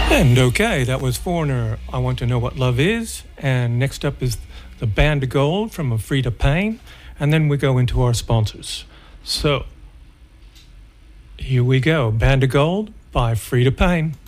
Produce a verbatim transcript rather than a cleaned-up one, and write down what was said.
And okay, that was Foreigner, I Want to Know What Love Is. And next up is the Band of Gold from Frida Payne. And then we go into our sponsors. So, here we go. Band of Gold by Frida Payne.